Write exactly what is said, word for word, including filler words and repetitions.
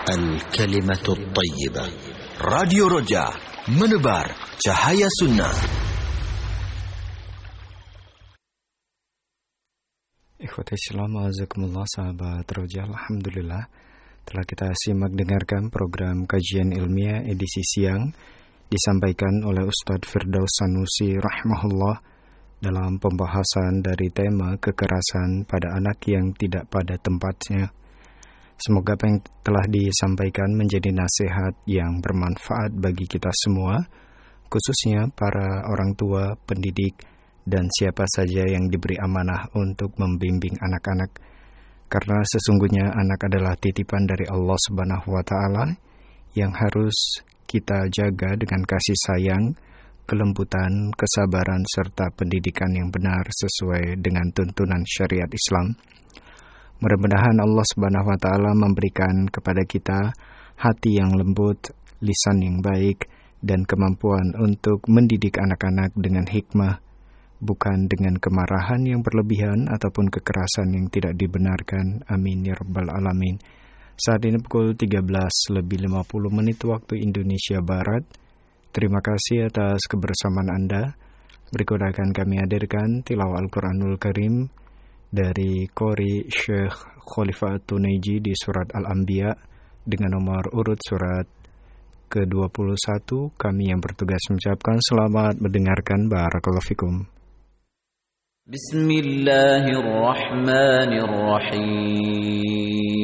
Al-Kalimatul Tayyibah. Radio Roja, menebar cahaya sunnah. Ikhwati Islam, azakumullah, sahabat Roja. Alhamdulillah telah kita simak dengarkan program kajian ilmiah edisi siang disampaikan oleh Ustadz Firdaus Sanusi rahimahullah dalam pembahasan dari tema kekerasan pada anak yang tidak pada tempatnya. Semoga apa yang telah disampaikan menjadi nasihat yang bermanfaat bagi kita semua, khususnya para orang tua, pendidik, dan siapa saja yang diberi amanah untuk membimbing anak-anak. Karena sesungguhnya anak adalah titipan dari Allah Subhanahu wa Ta'ala yang harus kita jaga dengan kasih sayang, kelembutan, kesabaran, serta pendidikan yang benar sesuai dengan tuntunan syariat Islam. Mudah-mudahan Allah Subhanahu wa Ta'ala memberikan kepada kita hati yang lembut, lisan yang baik, dan kemampuan untuk mendidik anak-anak dengan hikmah, bukan dengan kemarahan yang berlebihan ataupun kekerasan yang tidak dibenarkan. Amin ya rabbal alamin. Saat ini pukul tiga belas lebih lima puluh menit waktu Indonesia Barat. Terima kasih atas kebersamaan Anda. Berikut akan kami hadirkan tilawah Al-Quranul Karim dari Qori Syekh Khalifah Tunaiji di surat Al-Anbiya dengan nomor urut surat ke dua puluh satu. Kami yang bertugas mengucapkan selamat mendengarkan. Barakallahu fikum. Bismillahirrahmanirrahim.